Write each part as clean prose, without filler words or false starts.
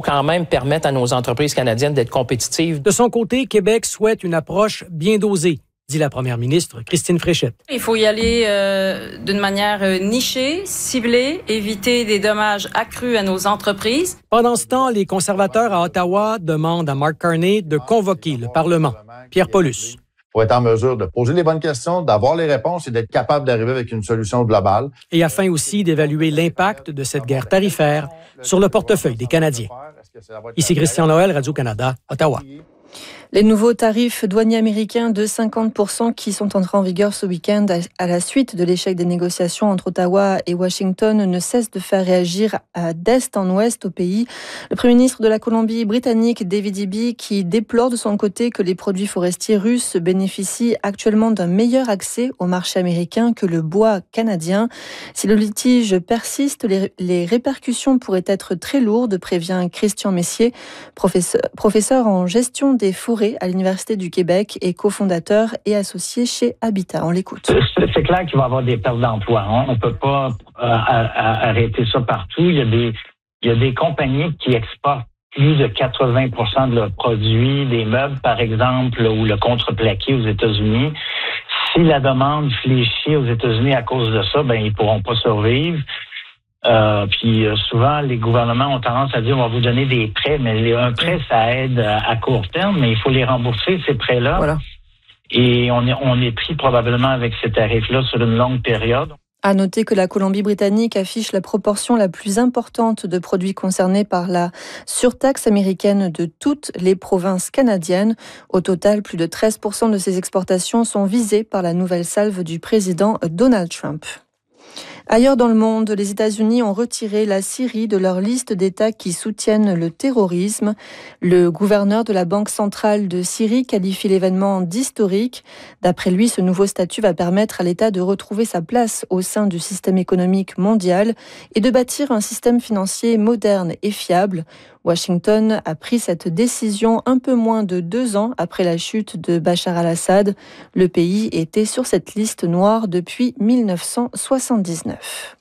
quand même permettre à nos entreprises canadiennes d'être compétitives. De son côté, Québec souhaite une approche bien dosée, dit la première ministre Christine Fréchette. Il faut y aller d'une manière nichée, ciblée, éviter des dommages accrus à nos entreprises. Pendant ce temps, les conservateurs à Ottawa demandent à Mark Carney de convoquer le Parlement. Pierre Paulus. Il faut être en mesure de poser les bonnes questions, d'avoir les réponses et d'être capable d'arriver avec une solution globale. Et afin aussi d'évaluer l'impact de cette guerre tarifaire sur le portefeuille des Canadiens. Ici Christian Noël, Radio-Canada, Ottawa. Les nouveaux tarifs douaniers américains de 50% qui sont entrés en vigueur ce week-end à la suite de l'échec des négociations entre Ottawa et Washington ne cessent de faire réagir d'est en ouest au pays. Le Premier ministre de la Colombie-Britannique, David Eby, qui déplore de son côté que les produits forestiers russes bénéficient actuellement d'un meilleur accès au marché américain que le bois canadien. Si le litige persiste, les répercussions pourraient être très lourdes, prévient Christian Messier, professeur en gestion des forêts à l'Université du Québec et cofondateur et associé chez Habitat. On l'écoute. C'est clair qu'il va y avoir des pertes d'emploi. Hein. On ne peut pas arrêter ça partout. Il y a des compagnies qui exportent plus de 80% de leurs produits, des meubles par exemple, ou le contreplaqué aux États-Unis. Si la demande fléchit aux États-Unis à cause de ça, ils pourront pas survivre. Puis souvent, les gouvernements ont tendance à dire on va vous donner des prêts, mais un prêt, ça aide à court terme, mais il faut les rembourser, ces prêts-là. Voilà. Et on est pris probablement avec ces tarifs-là sur une longue période. À noter que la Colombie-Britannique affiche la proportion la plus importante de produits concernés par la surtaxe américaine de toutes les provinces canadiennes. Au total, plus de 13% de ces exportations sont visées par la nouvelle salve du président Donald Trump. Ailleurs dans le monde, les États-Unis ont retiré la Syrie de leur liste d'États qui soutiennent le terrorisme. Le gouverneur de la Banque centrale de Syrie qualifie l'événement d'historique. D'après lui, ce nouveau statut va permettre à l'État de retrouver sa place au sein du système économique mondial et de bâtir un système financier moderne et fiable. Washington a pris cette décision un peu moins de 2 ans après la chute de Bachar al-Assad. Le pays était sur cette liste noire depuis 1979.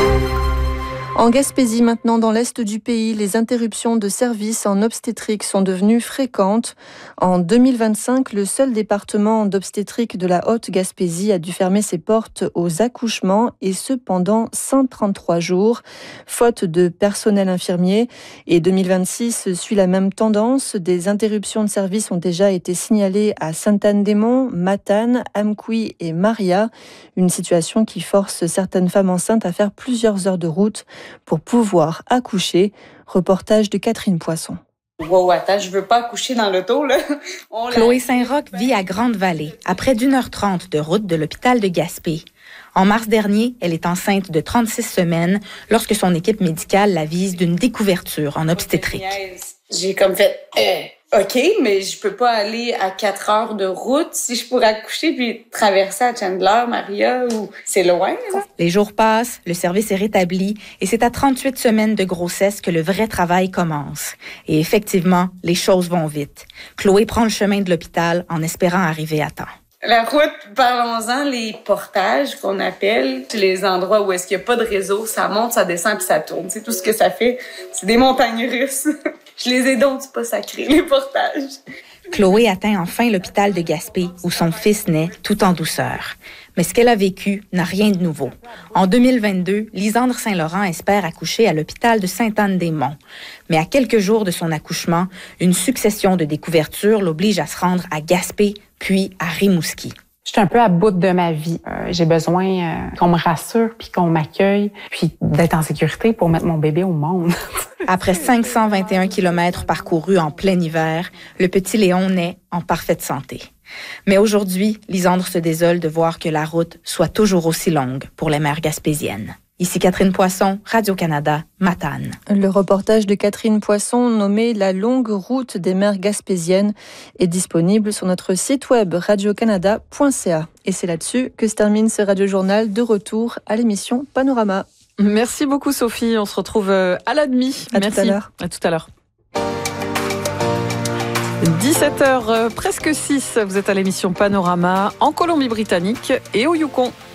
En Gaspésie, maintenant dans l'est du pays, les interruptions de services en obstétrique sont devenues fréquentes. En 2025, le seul département d'obstétrique de la Haute-Gaspésie a dû fermer ses portes aux accouchements et ce pendant 133 jours, faute de personnel infirmier. Et 2026 suit la même tendance. Des interruptions de services ont déjà été signalées à Sainte-Anne-des-Monts, Matane, Amkoui et Maria. Une situation qui force certaines femmes enceintes à faire plusieurs heures de route pour pouvoir accoucher. Reportage de Catherine Poisson. Wow, attends, je veux pas accoucher dans l'auto, là. Chloé Saint-Roch vit à Grande-Vallée, à près d'1h30 de route de l'hôpital de Gaspé. En mars dernier, elle est enceinte de 36 semaines lorsque son équipe médicale l'avise d'une découverture en obstétrique. J'ai comme fait OK, mais je peux pas aller à 4 heures de route si je pourrais accoucher puis traverser à Chandler, Maria, ou c'est loin, là. Les jours passent, le service est rétabli et c'est à 38 semaines de grossesse que le vrai travail commence. Et effectivement, les choses vont vite. Chloé prend le chemin de l'hôpital en espérant arriver à temps. La route, parlons-en, les portages qu'on appelle, les endroits où est-ce qu'il n'y a pas de réseau, ça monte, ça descend puis ça tourne. C'est tout ce que ça fait. C'est des montagnes russes. Je les ai donc pas sacrés, les portages. Chloé atteint enfin l'hôpital de Gaspé, où son fils naît tout en douceur. Mais ce qu'elle a vécu n'a rien de nouveau. En 2022, Lisandre Saint-Laurent espère accoucher à l'hôpital de Sainte-Anne-des-Monts. Mais à quelques jours de son accouchement, une succession de découvertures l'oblige à se rendre à Gaspé, puis à Rimouski. Je suis un peu à bout de ma vie. J'ai besoin qu'on me rassure, puis qu'on m'accueille, puis d'être en sécurité pour mettre mon bébé au monde. Après 521 kilomètres parcourus en plein hiver, le petit Léon naît en parfaite santé. Mais aujourd'hui, Lisandre se désole de voir que la route soit toujours aussi longue pour les mères gaspésiennes. Ici Catherine Poisson, Radio-Canada, Matane. Le reportage de Catherine Poisson, nommé « La longue route des mers gaspésiennes » est disponible sur notre site web radiocanada.ca. Et c'est là-dessus que se termine ce radiojournal, de retour à l'émission Panorama. Merci beaucoup Sophie, on se retrouve à la demi. Merci. Tout à l'heure. À tout à l'heure. 17h, presque 6, vous êtes à l'émission Panorama en Colombie-Britannique et au Yukon.